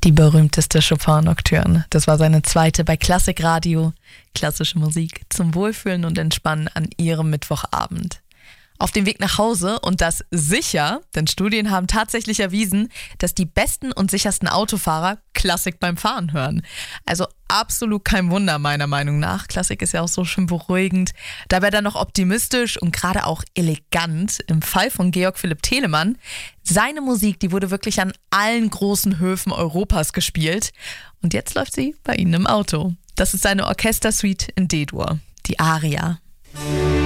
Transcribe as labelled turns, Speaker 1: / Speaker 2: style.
Speaker 1: Die berühmteste Chopin-Nocturne. Das war seine zweite bei Klassikradio. Klassische Musik zum Wohlfühlen und Entspannen an Ihrem Mittwochabend. Auf dem Weg nach Hause und das sicher, denn Studien haben tatsächlich erwiesen, dass die besten und sichersten Autofahrer Klassik beim Fahren hören. Also absolut kein Wunder meiner Meinung nach. Klassik ist ja auch so schön beruhigend. Dabei dann noch optimistisch und gerade auch elegant. Im Fall von Georg Philipp Telemann. Seine Musik, die wurde wirklich an allen großen Höfen Europas gespielt. Und jetzt läuft sie bei Ihnen im Auto. Das ist seine Orchestersuite in D-Dur, die Aria.